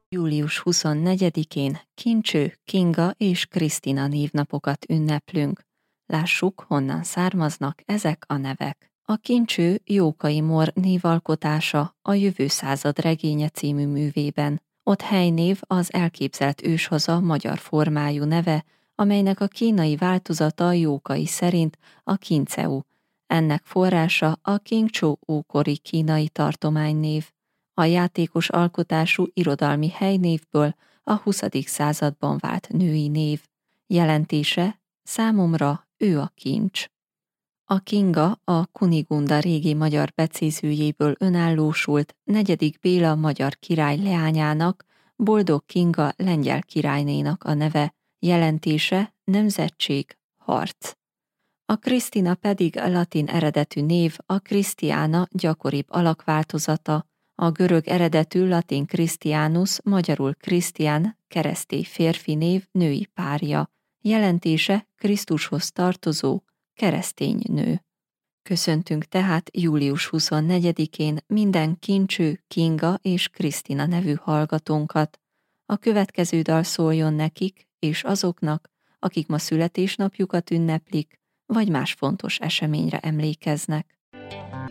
Július 24-én Kincső, Kinga és Krisztina névnapokat ünneplünk. Lássuk, honnan származnak ezek a nevek. A Kincső Jókai Mór névalkotása a Jövő század regénye című művében. Ott helynév az elképzelt őshaza magyar formájú neve, amelynek a kínai változata Jókai szerint a Kinceu. Ennek forrása a Kingcsó ókori kínai tartománynév. A játékos alkotású irodalmi helynévből a 20. században vált női név. Jelentése: számomra ő a kincs. A Kinga a Kunigunda régi magyar becézőjéből önállósult 4. Béla magyar király leányának, Boldog Kinga lengyel királynénak a neve. Jelentése: nemzetség, harc. A Krisztina pedig a latin eredetű név, a Christiana gyakoribb alakváltozata, a görög eredetű latin Christianus, magyarul Krisztián, keresztély férfi név, női párja. Jelentése: Krisztushoz tartozó, keresztény nő. Köszöntünk tehát július 24-én minden Kincső, Kinga és Krisztina nevű hallgatónkat. A következő dal szóljon nekik és azoknak, akik ma születésnapjukat ünneplik, vagy más fontos eseményre emlékeznek.